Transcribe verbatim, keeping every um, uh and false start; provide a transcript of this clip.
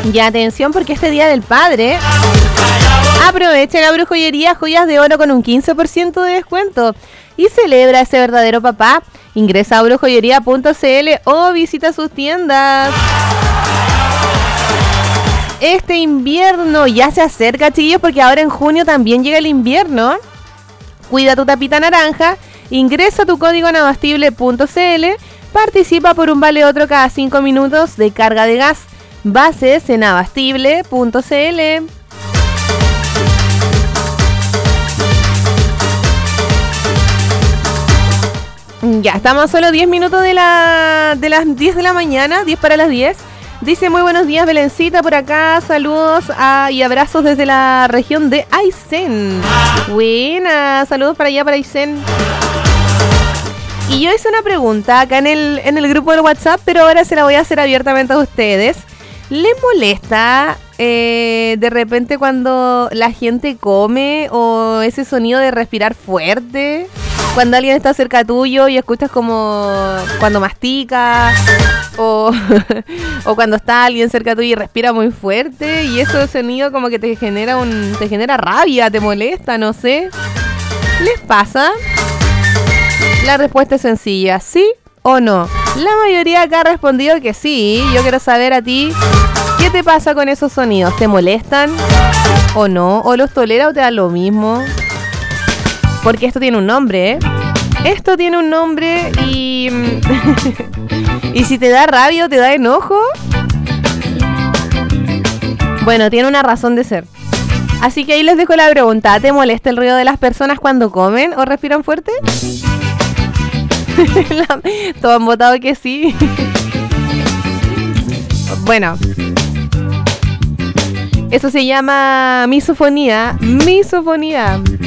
Y atención, porque este Día del Padre, aprovecha la Brujoyería Joyas de Oro con un quince por ciento de descuento y celebra a ese verdadero papá. Ingresa a brujoyería punto c l o visita sus tiendas. Este invierno ya se acerca, chicos, porque ahora en junio también llega el invierno. Cuida tu tapita naranja, ingresa tu código en abastible punto c l, participa por un vale otro cada cinco minutos de carga de gas. Bases en abastible punto c l. Ya, estamos a solo diez minutos de, la, de las diez de la mañana, diez para las diez. Dice muy buenos días, Belencita, por acá. Saludos a, y abrazos desde la región de Aysén. Buenas, saludos para allá, para Aysén. Y yo hice una pregunta acá en el, en el grupo del WhatsApp, pero ahora se la voy a hacer abiertamente a ustedes. ¿Les molesta eh, de repente cuando la gente come o ese sonido de respirar fuerte? Cuando alguien está cerca tuyo y escuchas como cuando mastica o, o cuando está alguien cerca tuyo y respira muy fuerte y ese sonido como que te genera un te genera rabia, te molesta, no sé. ¿Les pasa? La respuesta es sencilla, ¿sí o no? La mayoría acá ha respondido que sí. Yo quiero saber a ti, ¿qué te pasa con esos sonidos? ¿Te molestan o no? ¿O los toleras o te da lo mismo? Porque esto tiene un nombre, ¿eh? Esto tiene un nombre y... y si te da rabia o te da enojo, bueno, tiene una razón de ser. Así que ahí les dejo la pregunta. ¿Te molesta el ruido de las personas cuando comen o respiran fuerte? La... Todos han votado que sí. Bueno, eso se llama misofonía. Misofonía.